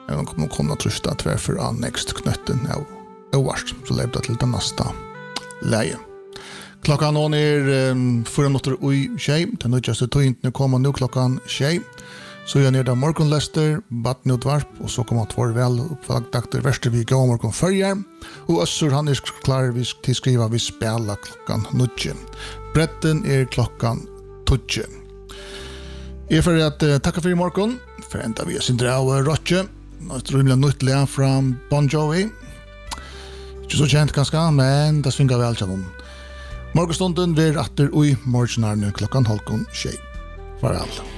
Jag kommer kunna trusta tvärför an next knötten av ovart så levde till den nästa läge. Klockan nån är 4 minuter i tjej. Den nödjaste tog kommer nu klockan tjej. Så jag nere morgonläster, badnutvarp och så kommer att vara väl uppfagdakter värsta vi går morgon förjar. Och Össur han är klar vi till skriva vi spela klockan 9. Bretten är klockan 10. Jag för att tacka för i morgon. För ända vi sin av Roche. Något rymligt nytt lä från Bon Jovi. Inte så känt ganska, men det svingar väl till dem. Morgonstunden blir atter i morgonen klockan 12:30. Farväl.